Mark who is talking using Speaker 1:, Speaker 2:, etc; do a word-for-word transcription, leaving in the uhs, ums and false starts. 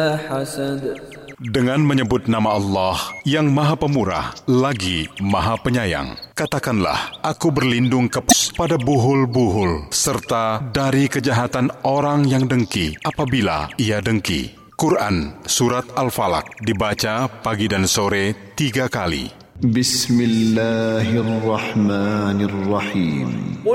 Speaker 1: حسد.
Speaker 2: Dengan menyebut nama Allah yang Maha Pemurah lagi Maha Penyayang, katakanlah, aku berlindung kepada buhul-buhul serta dari kejahatan orang yang dengki apabila ia dengki. Quran Surat Al-Falaq dibaca pagi dan sore tiga kali.
Speaker 3: Bismillahirrahmanirrahim.